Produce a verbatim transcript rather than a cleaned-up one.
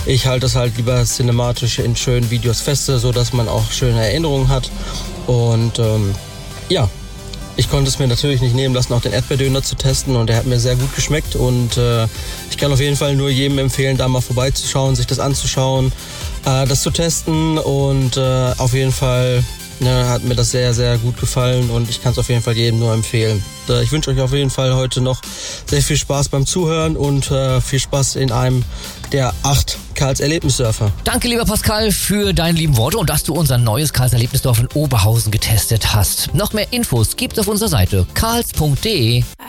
Ich halte es halt lieber cinematisch in schönen Videos feste, sodass man auch schöne Erinnerungen hat. Und ähm, ja, ich konnte es mir natürlich nicht nehmen lassen, auch den Erdbeerdöner zu testen, und der hat mir sehr gut geschmeckt, und äh, ich kann auf jeden Fall nur jedem empfehlen, da mal vorbeizuschauen, sich das anzuschauen, äh, das zu testen, und äh, auf jeden Fall ne, hat mir das sehr, sehr gut gefallen, und ich kann es auf jeden Fall jedem nur empfehlen. Äh, ich wünsche euch auf jeden Fall heute noch sehr viel Spaß beim Zuhören und äh, viel Spaß in einem der acht Karls Erlebnisdörfer. Danke, lieber Pascal, für deine lieben Worte und dass du unser neues Karls Erlebnisdorf in Oberhausen getestet hast. Noch mehr Infos gibt's auf unserer Seite karls punkt de.